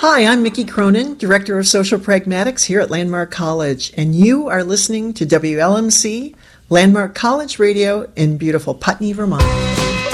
Hi, I'm Mickey Cronin, Director of Social Pragmatics here at Landmark College, and you are listening to WLMC, Landmark College Radio in beautiful Putney, Vermont.